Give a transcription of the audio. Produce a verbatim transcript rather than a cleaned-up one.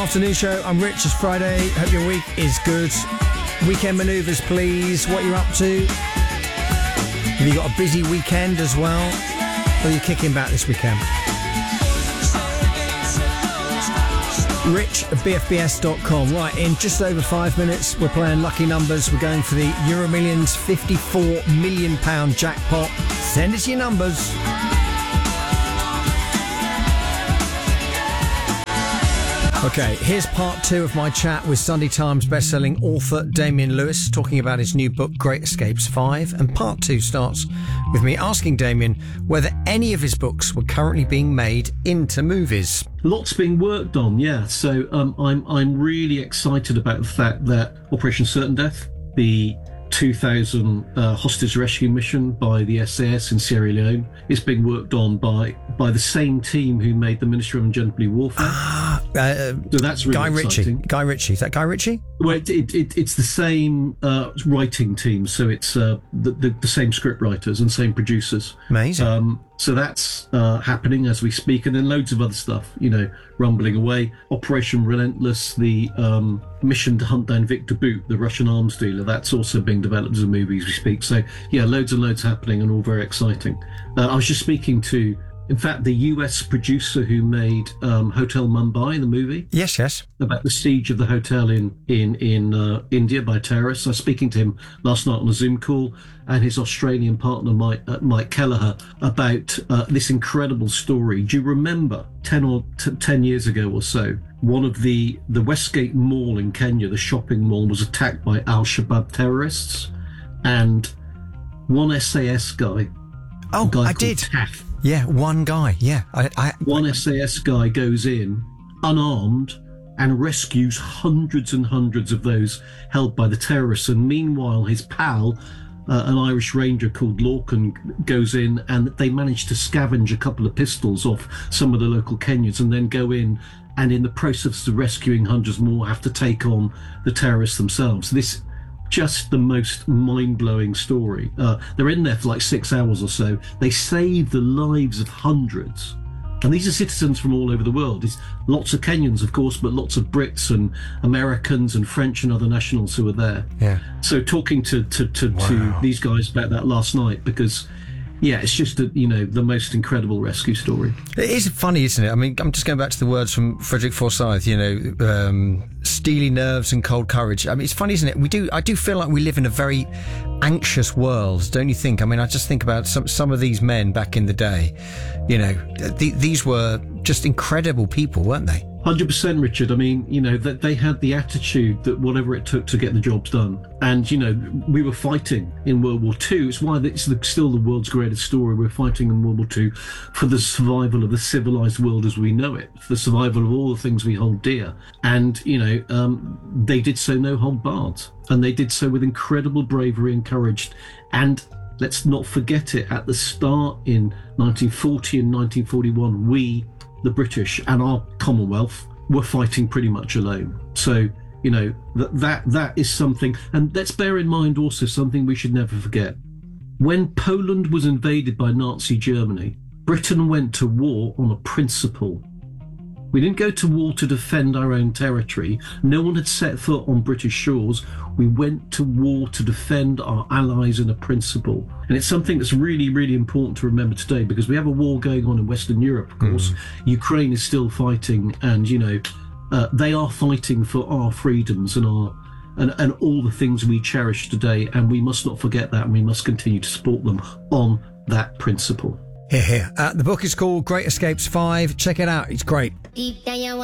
afternoon show. I'm Rich. It's Friday. Hope your week is good. Weekend manoeuvres, please. What you're up to? Have you got a busy weekend as well? Or are you kicking back this weekend? Rich at b f b s dot com. Right, in just over five minutes, we're playing lucky numbers. We're going for the Euro Millions fifty-four million pounds jackpot. Send us your numbers. Okay, here's part two of my chat with Sunday Times bestselling author Damian Lewis, talking about his new book, Great Escapes five. And part two starts with me asking Damian whether any of his books were currently being made into movies. Lots being worked on, yeah. So um, I'm I'm really excited about the fact that Operation Certain Death, the two thousand uh, hostage rescue mission by the S A S in Sierra Leone, is being worked on by by the same team who made the Ministry of Unjustice Warfare. Ah, uh, so that's really Guy exciting. Ritchie. Guy Ritchie. Is that Guy Ritchie? Well, it, it, it, it's the same uh, writing team, so it's uh, the, the the same script writers and same producers. Amazing. Um, so that's uh, happening as we speak, and then loads of other stuff, you know, rumbling away. Operation Relentless, the um, mission to hunt down Victor Bout, the Russian arms dealer, that's also being developed as a movie as we speak. So, yeah, loads and loads happening and all very exciting. Uh, I was just speaking to, in fact, the U S producer who made um, Hotel Mumbai, the movie. Yes, yes. About the siege of the hotel in in in uh, India by terrorists. I was speaking to him last night on a Zoom call, and his Australian partner Mike uh, Mike Kelleher, about uh, this incredible story. Do you remember ten or t- ten years ago or so, one of the the Westgate Mall in Kenya, the shopping mall, was attacked by Al-Shabaab terrorists, and one S A S guy. Oh, guy I did. Taff, Yeah, one guy. Yeah, I. I one S A S guy goes in unarmed and rescues hundreds and hundreds of those held by the terrorists. And meanwhile, his pal, uh, an Irish ranger called Lorcan, goes in, and they manage to scavenge a couple of pistols off some of the local Kenyans, and then go in, and in the process of rescuing hundreds more, have to take on the terrorists themselves. This just the most mind-blowing story. Uh, they're in there for like six hours or so. They save the lives of hundreds. And these are citizens from all over the world. It's lots of Kenyans, of course, but lots of Brits and Americans and French and other nationals who are there. Yeah. So talking to to, to, Wow. to these guys about that last night, because, yeah, it's just, a, you know, the most incredible rescue story. It is funny, isn't it? I mean, I'm just going back to the words from Frederick Forsyth, you know, um, steely nerves and cold courage. I mean, it's funny, isn't it? We do, I do feel like we live in a very anxious world, don't you think? I mean, I just think about some, some of these men back in the day, you know, th- these were just incredible people, weren't they? one hundred percent, Richard. I mean, you know, that they had the attitude that whatever it took to get the jobs done. And, you know, we were fighting in World War Two. It's why it's the, still the world's greatest story. We're fighting in World War Two for the survival of the civilized world as we know it, for the survival of all the things we hold dear. And, you know, um, they did so no hold barred. And they did so with incredible bravery and courage. And let's not forget it, at the start in nineteen forty and nineteen forty-one, we, the British and our Commonwealth, were fighting pretty much alone. So, you know, that that that is something. And let's bear in mind also something we should never forget. When Poland was invaded by Nazi Germany, Britain went to war on a principle. We didn't go to war to defend our own territory. No one had set foot on British shores. We went to war to defend our allies in a principle. And it's something that's really, really important to remember today, because we have a war going on in Western Europe, of course. Mm. Ukraine is still fighting, and, you know, uh, they are fighting for our freedoms and our and, and all the things we cherish today. And we must not forget that, and we must continue to support them on that principle. Here, here. Uh, the book is called Great Escapes five. Check it out. It's great.